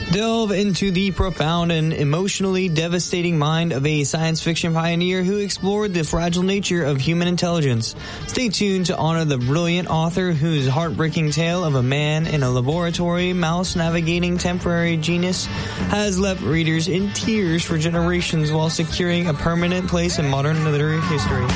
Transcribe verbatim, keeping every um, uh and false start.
Delve into the profound and emotionally devastating mind of a science fiction pioneer who explored the fragile nature of human intelligence. Stay tuned to honor the brilliant author whose heartbreaking tale of a man in a laboratory mouse navigating temporary genius has left readers in tears for generations while securing a permanent place in modern literary history.